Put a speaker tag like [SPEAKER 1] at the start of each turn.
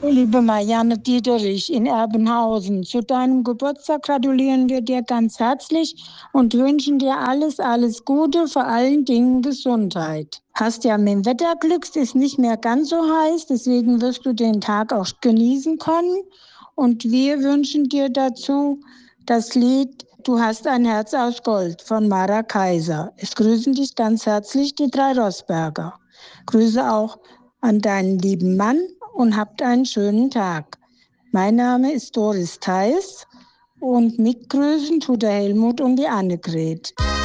[SPEAKER 1] Liebe Marianne Dieterich in Erbenhausen, zu deinem Geburtstag gratulieren wir dir ganz herzlich und wünschen dir alles, alles Gute, vor allen Dingen Gesundheit. Hast ja mit dem Wetter Glück, es ist nicht mehr ganz so heiß, deswegen wirst du den Tag auch genießen können. Und wir wünschen dir dazu das Lied Du hast ein Herz aus Gold von Mara Kaiser. Es grüßen dich ganz herzlich die drei Rossberger. Grüße auch an deinen lieben Mann und habt einen schönen Tag. Mein Name ist Doris Theis und mitgrüßen tut der Helmut und die Annegret.